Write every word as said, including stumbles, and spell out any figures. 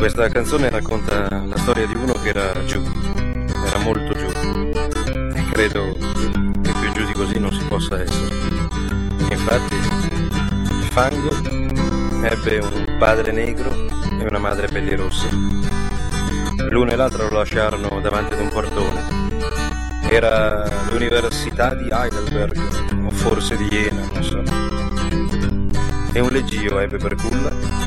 Questa canzone racconta la storia di uno che era giù, era molto giù, e credo che più giù di così non si possa essere. Infatti, Fango ebbe un padre negro e una madre pellirossa. L'uno e l'altro lo lasciarono davanti ad un portone. Era l'università di Heidelberg, o forse di Jena, non so. E un leggio ebbe per culla